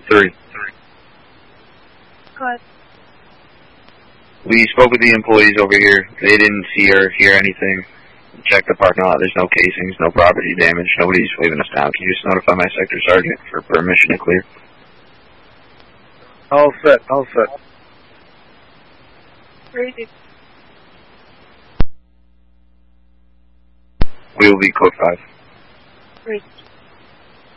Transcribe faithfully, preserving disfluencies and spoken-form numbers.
Three. Go ahead. We spoke with the employees over here. They didn't see or hear anything. Check the parking lot. There's no casings, no property damage. Nobody's waving us down. Can you just notify my sector sergeant for permission to clear? All set. All set. Ready. We will be code five. Ready.